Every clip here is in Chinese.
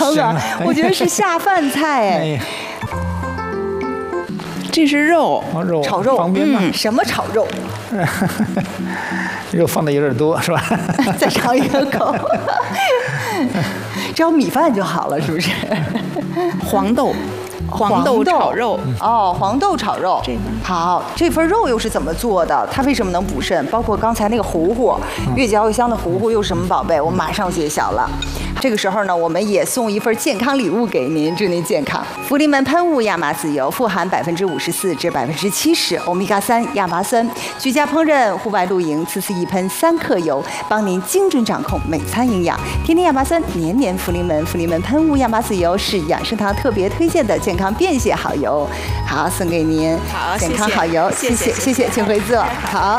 香啊！我觉得是下饭菜哎。 这是肉， 炒肉， 方便吗？ 什么炒肉？ 肉放的有点多，是吧？ 再尝一个口，只要米饭就好了，是不是？ 黄豆炒肉哦，黄豆炒肉。好，这份肉又是怎么做的？它为什么能补肾？包括刚才那个糊糊，越嚼越香的糊糊又是什么宝贝？我马上揭晓了。这个时候呢，我们也送一份健康礼物给您，祝您健康。福临门喷雾亚麻籽油富含54%至70%欧米伽3亚麻酸，居家烹饪、户外露营，次一喷3克油，帮您精准掌控每餐营养。天天亚麻酸，年年福临门。福临门喷雾亚麻籽油是养生堂特别推荐的健康便携好油。好，送给您， 好， 健康好油，谢谢，请回座。好。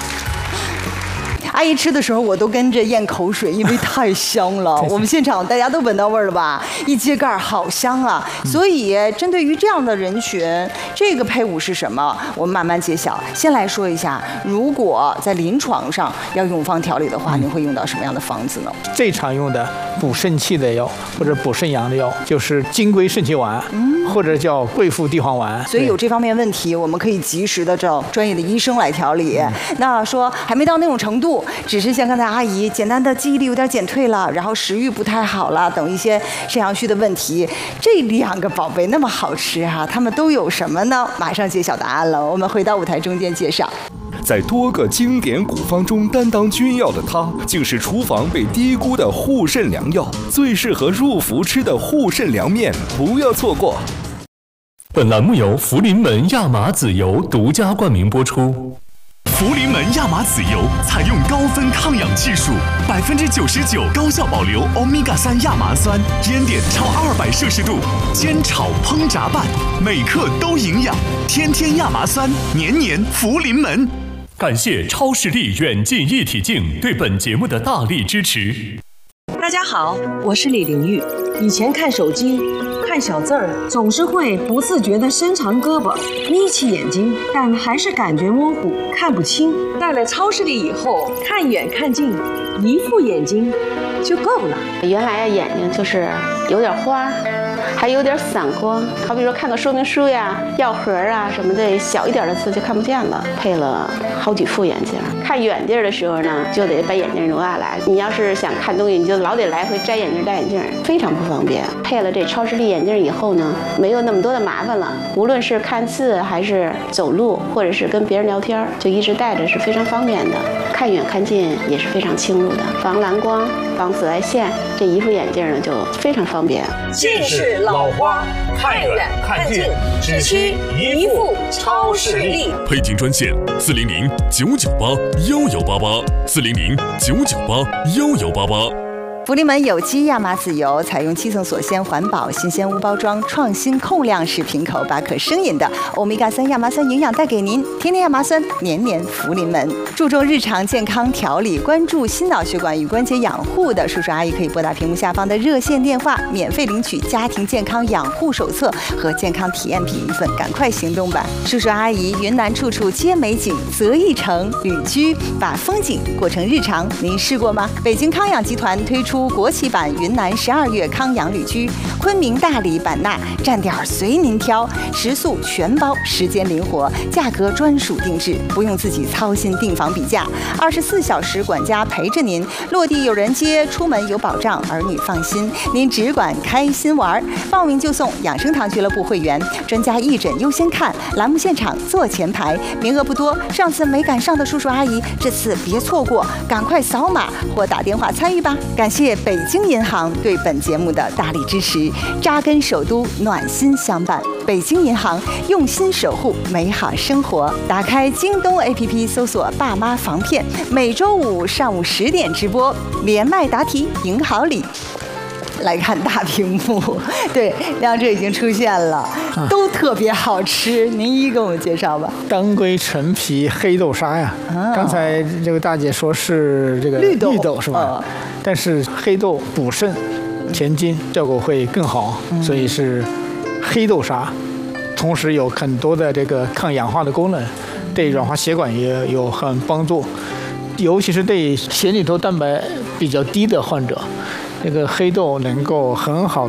阿姨吃的时候，我都跟着咽口水，因为太香了。我们现场大家都闻到味儿了吧？一揭盖好香啊！所以针对于这样的人群，这个配伍是什么？我们慢慢揭晓。先来说一下，如果在临床上要用方调理的话，您会用到什么样的方子呢？ 最常用的补肾气的药或者补肾阳的药就是金匮肾气丸，或者叫桂附地黄丸。 所以有这方面问题，我们可以及时的找专业的医生来调理。那说还没到那种程度。只是像刚才阿姨简单的记忆力有点减退了，然后食欲不太好了等一些肾阳虚的问题，这2个宝贝那么好吃啊，他们都有什么呢？马上揭晓答案了，我们回到舞台中间介绍。 在多个经典古方中担当君药的它，竟是厨房被低估的护肾良药，最适合入伏吃的护肾凉面，不要错过。 本栏目由福临门亚麻籽油独家冠名播出。 福临门亚麻籽油采用高分抗氧技术，99%高效保留欧米伽3亚麻酸，烟点超200摄氏度，煎炒烹炸拌，每克都营养。天天亚麻酸，年年福临门。 感谢超视力远近一体镜对本节目的大力支持。 大家好，我是李玲玉。以前看手机看小字儿，总是会不自觉地伸长胳膊，眯起眼睛，但还是感觉模糊，看不清。戴了超视力以后，看远看近，一副眼睛就够了。 原来眼睛就是有点花，还有点散光，好比说看个说明书呀、药盒啊什么的，小一点的字就看不见了。配了好几副眼镜，看远地儿的时候呢，就得把眼镜挪下来。你要是想看东西，你就老得来回摘眼镜戴眼镜，非常不方便。配了这超视力眼镜以后呢，没有那么多的麻烦了。无论是看字还是走路，或者是跟别人聊天，就一直戴着是非常方便的。看远看近也是非常清楚的，防蓝光、防紫外线。这一副眼镜呢就非常方便。 近视老花，看远看近，只需一副超视力。 配镜专线：400-998-1188，400-998-1188。 福临门有机亚麻籽油采用7层锁鲜、环保、新鲜无包装、创新控量式瓶口，把可生饮的欧米伽3亚麻酸营养带给您。天天亚麻酸，年年福临门。注重日常健康调理，关注心脑血管与关节养护的叔叔阿姨可以拨打屏幕下方的热线电话，免费领取家庭健康养护手册和健康体验品1份，赶快行动吧！叔叔阿姨，云南处处皆美景，择一城旅居，把风景过成日常，您试过吗？北京康养集团推出国际版云南12月康养旅居，昆明、大理、版纳站点随您挑，食宿全包，时间灵活，价格专属定制，不用自己操心订房比价，24小时管家陪着您，落地有人接，出门有保障，儿女放心，您只管开心玩。报名就送养生堂俱乐部会员，专家义诊优先看，栏目现场坐前排，名额不多，上次没赶上的叔叔阿姨，这次别错过，赶快扫码或打电话参与吧。感谢北京银行对本节目的大力支持，扎根首都，暖心相伴。北京银行用心守护美好生活。打开京东 APP 搜索“爸妈防骗”，每周5上午10点直播，连麦答题赢好礼。来看大屏幕，对，两者已经出现了，都特别好吃。您一给我们介绍吧。 当归陈皮黑豆沙呀，刚才这个大姐说是这个绿豆是吧？但是黑豆补肾填精效果会更好，所以是黑豆沙，同时有很多的这个抗氧化的功能，对软化血管也有很帮助，尤其是对血里头蛋白比较低的患者。这个黑豆能够很好